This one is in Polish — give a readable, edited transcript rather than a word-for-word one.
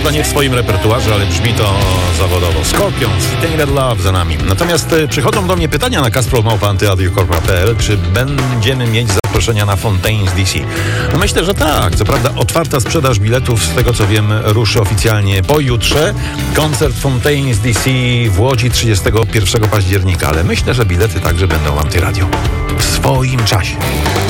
prawda nie w swoim repertuarze, ale brzmi to zawodowo. Scorpions, Tainted Love za nami. Natomiast przychodzą do mnie pytania na kaspromałpa@radiokorp.pl, czy będziemy mieć zaproszenia na Fontaines DC. No myślę, że tak. Co prawda otwarta sprzedaż biletów, z tego co wiem, ruszy oficjalnie pojutrze. Koncert Fontaines DC w Łodzi 31 października, ale myślę, że bilety także będą w Antyradio w swoim czasie.